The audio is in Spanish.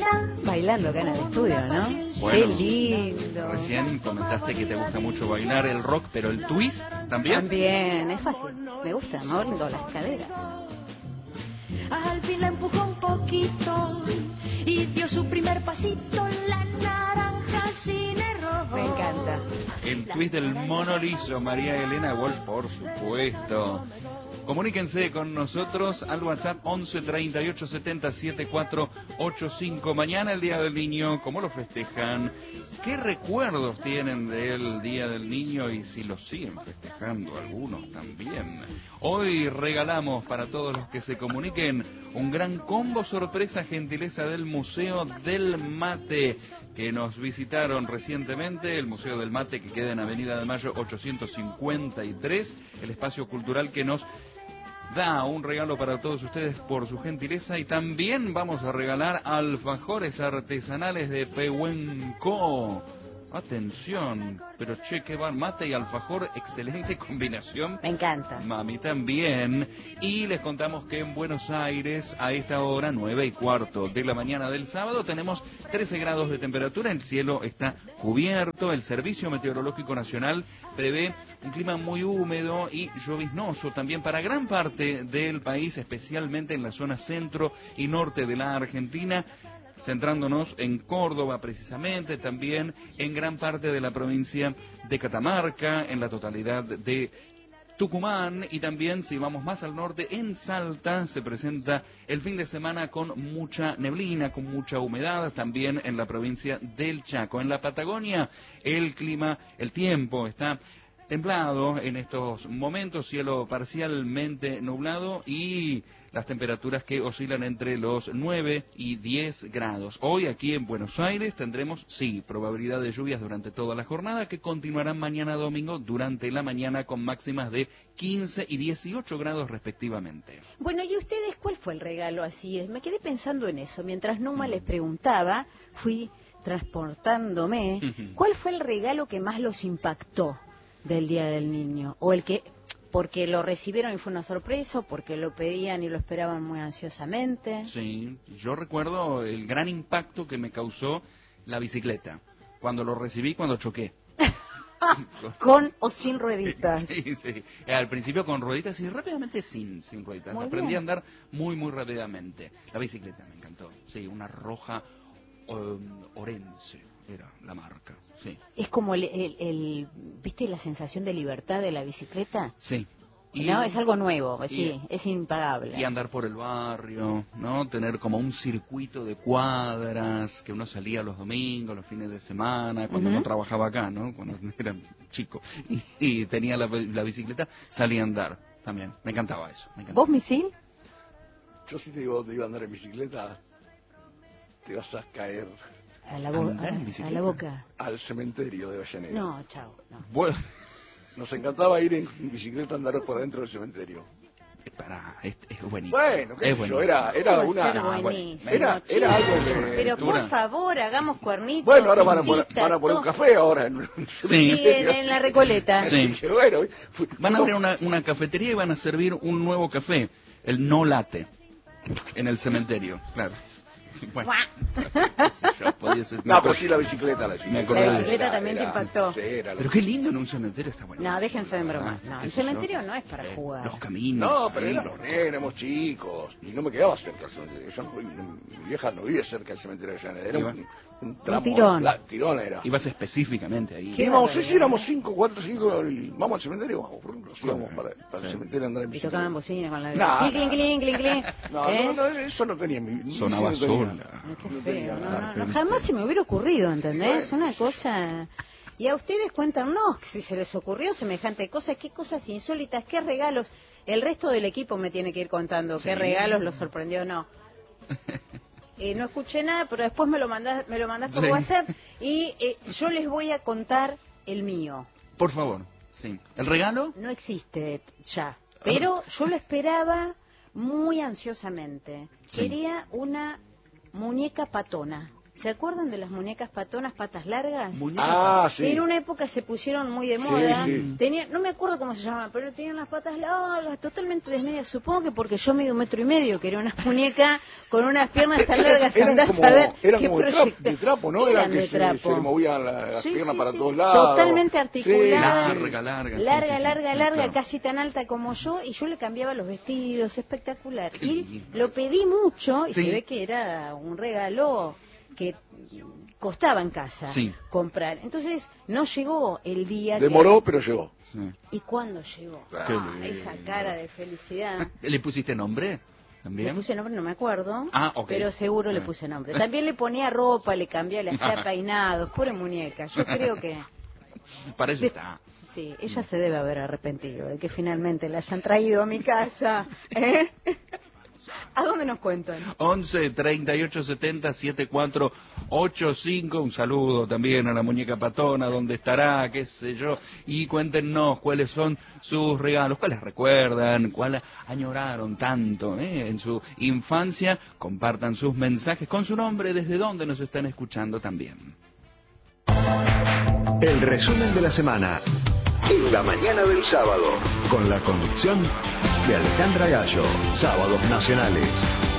bailando acá en el estudio, ¿no? Bueno, Qué lindo. Recién comentaste que te gusta mucho bailar el rock, pero el twist también. También, es fácil. Me gusta, moviendo las caderas. Al fin la empujó un poquito y dio su primer pasito, la naranja sin error. Me encanta. El twist del mono liso, María Elena Walsh, por supuesto. Comuníquense con nosotros al WhatsApp 11 38 70 7485. Mañana el Día del Niño, ¿cómo lo festejan? ¿Qué recuerdos tienen del Día del Niño y si lo siguen festejando algunos también? Hoy regalamos para todos los que se comuniquen un gran combo sorpresa, gentileza del Museo del Mate, que nos visitaron recientemente, el Museo del Mate que queda en Avenida de Mayo 853, el espacio cultural que nos da un regalo para todos ustedes por su gentileza, y también vamos a regalar alfajores artesanales de Pehuenco. Atención, pero che, que van, mate y alfajor, excelente combinación. Me encanta. Mami también. Y les contamos que en Buenos Aires, a esta hora, 9:15 de la mañana del sábado, tenemos 13 grados de temperatura, el cielo está cubierto, el Servicio Meteorológico Nacional prevé un clima muy húmedo y lloviznoso también para gran parte del país, especialmente en la zona centro y norte de la Argentina, centrándonos en Córdoba precisamente, también en gran parte de la provincia de Catamarca, en la totalidad de Tucumán, y también, si vamos más al norte, en Salta se presenta el fin de semana con mucha neblina, con mucha humedad, también en la provincia del Chaco. En la Patagonia el clima, el tiempo está templado en estos momentos, cielo parcialmente nublado y las temperaturas que oscilan entre los 9 y 10 grados. Hoy aquí en Buenos Aires tendremos, sí, probabilidad de lluvias durante toda la jornada, que continuarán mañana domingo durante la mañana con máximas de 15 y 18 grados respectivamente. Bueno, ¿y ustedes cuál fue el regalo así? Me quedé pensando en eso. Mientras Numa les preguntaba, fui transportándome. ¿Cuál fue el regalo que más los impactó del Día del Niño? O el que, porque lo recibieron y fue una sorpresa, o porque lo pedían y lo esperaban muy ansiosamente. Sí, yo recuerdo el gran impacto que me causó la bicicleta, cuando lo recibí, cuando choqué. ¿Con o sin rueditas? Sí, sí. Al principio con rueditas y rápidamente sin rueditas. Muy Aprendí bien. a andar muy rápidamente. La bicicleta me encantó. Sí, una roja Orense era la marca. Sí. Es como ¿viste la sensación de libertad de la bicicleta? Sí. No, es algo nuevo, sí, es impagable. Y andar por el barrio, ¿no? Tener como un circuito de cuadras, que uno salía los domingos, los fines de semana, cuando no trabajaba acá, ¿no? Cuando era chico. Y tenía la bicicleta, salía a andar también. Me encantaba eso. Me encantaba. ¿Vos, Misil? Yo sí te digo, te iba a andar en bicicleta, te vas a caer A la boca. al cementerio de Avellaneda. No, chao. No. Bueno. Nos encantaba ir en bicicleta a andar por adentro del cementerio. Es buenísimo. Bueno, qué es sé yo, buenísimo. era ¿Cómo una... ser buenísimo, Era chicos? algo de... Pero por favor, hagamos cuernitos. Bueno, ahora van a cintitas, poner un café ahora en Sí. Sí, en la Recoleta. Sí. Bueno, Van a abrir una cafetería y van a servir un nuevo café, el no latte, en el cementerio, claro. Bueno, no, pero sí la bicicleta. Me acordé La de bicicleta eso. también te impactó. Sí, Pero qué lindo en un cementerio, está bueno. No, déjense de bromas. No, ¿Qué el sé yo? cementerio no es para jugar. Los caminos. No, pero ahí, éramos chicos y no me quedaba cerca del cementerio. Mi vieja no vive cerca del cementerio de Avellaneda. Era un tramo. tirón. Tirón era. Ibas específicamente ahí. ¿Qué? Íbamos, sí, éramos 4 o 5 y vamos al cementerio, vamos, por ejemplo, íbamos para el cementerio a andar en Y bicicleta. tocaban bocina con la... No, Clink, clink, clink, clink. No, eso no tenía Sonaba eso no tenía. sola. Ay, qué No feo. tenía No, nada. no, jamás se me hubiera ocurrido, ¿entendés? Bueno. Una cosa... Y a ustedes cuéntanos si se les ocurrió semejante cosa, qué cosas insólitas, qué regalos. El resto del equipo me tiene que ir contando qué regalos los sorprendió o no. No escuché nada, pero después me lo mandás por WhatsApp y yo les voy a contar el mío. Por favor, sí. ¿El regalo? No existe ya, pero yo lo esperaba muy ansiosamente. Sí. Quería una muñeca patona. ¿Se acuerdan de las muñecas patonas, patas largas? Sí. En una época se pusieron muy de moda. Sí. No me acuerdo cómo se llamaban, pero tenían las patas largas, totalmente desmedidas. Supongo que porque yo mido 1,5 metros, que era una muñeca con unas piernas tan largas, andás a ver qué proyecto. De trapo, ¿no? Eran que de trapo. Se le movían las piernas para todos lados. Totalmente articuladas. Larga, casi tan alta como yo, y yo le cambiaba los vestidos, espectacular. Y lo pedí mucho, y se ve que era un regalo que costaba en casa comprar. Entonces no llegó el día. Demoró, pero llegó. ¿Y cuándo llegó? Esa cara de felicidad. ¿Le pusiste nombre? ¿También? Le puse nombre, no me acuerdo, Okay. pero seguro le puse nombre. También le ponía ropa, le cambiaba, le hacía peinados, pobre muñeca. Yo creo que... Para eso está. Sí, ella se debe haber arrepentido de que finalmente la hayan traído a mi casa. ¿Eh? ¿A dónde nos cuentan? 11 38 70 7485. Un saludo también a la muñeca patona, dónde estará, qué sé yo. Y cuéntenos cuáles son sus regalos, cuáles recuerdan, cuáles añoraron tanto en su infancia. Compartan sus mensajes con su nombre, desde dónde nos están escuchando también. El resumen de la semana en la mañana del sábado, con la conducción de Alejandra Gallo. Sábados Nacionales.